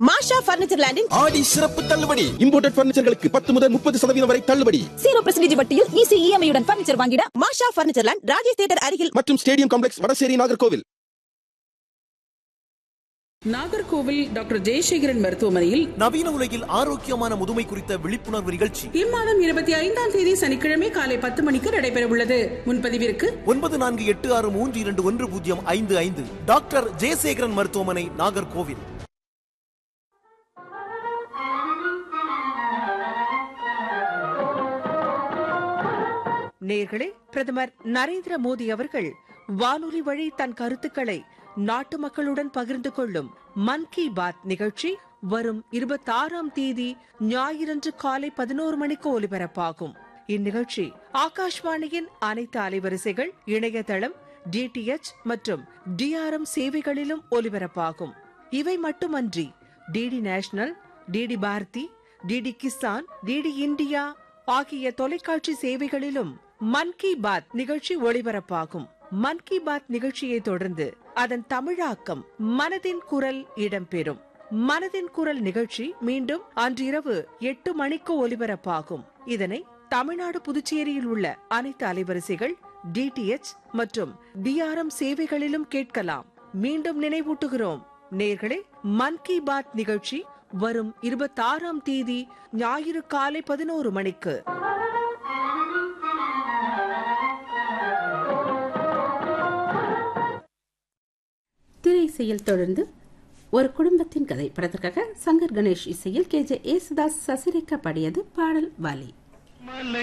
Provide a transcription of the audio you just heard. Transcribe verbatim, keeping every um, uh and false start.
மாஷா furniture லேண்டின் ஆடி சிறப்பு தள்ளுபடி. Imported பர்னிச்சர்களுக்கு பத்து முதல் முப்பது சதவீதம் வரை தள்ளுபடி. ஜீரோ பர்சன்டேஜ் வட்டியில் ஈஸி இஎம்ஐயுடன் பர்னிச்சர் வாங்கிட மாஷா பர்னிச்சர் லேண்ட், ராஜேஷ் தியேட்டர் அருகில் மற்றும் stadium complex, Vadasery, Nagercoil. Nagercoil doctor Jayasekaran மருத்துவமனையில் நவீன உலகில் ஆரோக்கியமான முதுமை குறித்த விழிப்புணர்வு நிகழ்ச்சி இம்மாதம் இருபத்தி ஐந்தாம் தேதி சனிக்கிழமை காலை பத்து மணிக்கு நடைபெற உள்ளது. முன்பதிவிற்கு ஒன்பது நான்கு எட்டு ஆறு மூன்று இரண்டு ஒன்று பூஜ்ஜியம் ஐந்து ஐந்து. டாக்டர் ஜெயசேகரன் மருத்துவமனை, நாகர்கோவில். நேர்களே, பிரதமர் நரேந்திர மோடி அவர்கள் வானொலி வழி தன் கருத்துக்களை நாட்டு மக்களுடன் பகிர்ந்து கொள்ளும் மன் கி பாத் நிகழ்ச்சி வரும் இருபத்தி ஆறாம் தேதி ஞாயிறன்று காலை பதினோரு மணிக்கு ஒலிபரப்பாகும். இந்நிகழ்ச்சி ஆகாஷ்வாணியின் அனைத்து அலைவரிசைகள், இணையதளம், டிடிஎச் மற்றும் டிஆர்எம் சேவைகளிலும் ஒலிபரப்பாகும். இவை மட்டுமன்றி DD national, DD Bharathi, DD Kisan, DD India ஆகிய தொலைக்காட்சி சேவைகளிலும் மன் கி பாத் நிகழ்ச்சி ஒளிபரப்பாகும். மன் கி பாத் நிகழ்ச்சியை தொடர்ந்து அதன் தமிழாக்கம் மனதின் குரல் இடம்பெறும். மனதின் குரல் நிகழ்ச்சி மீண்டும் அன்றிரவு எட்டு மணிக்கு ஒலிபரப்பாகும். இதனை தமிழ்நாடு, புதுச்சேரியில் உள்ள அனைத்து அலைவரிசைகள், டிடிஎச் மற்றும் டிஆர்எம் சேவைகளிலும் கேட்கலாம். மீண்டும் நினைவூட்டுகிறோம் நேர்களே, மன் கி பாத் நிகழ்ச்சி வரும் இருபத்தி ஆறாம் தேதி ஞாயிறு காலை பதினோரு மணிக்கு. திரை இசையில் தொடர்ந்து ஒரு குடும்பத்தின் கதை படத்திற்காக சங்கர் கணேஷ் இசையில் கே ஜே ஏசுதாஸ், சசிரேகா பாடியது பாடல் வாலி.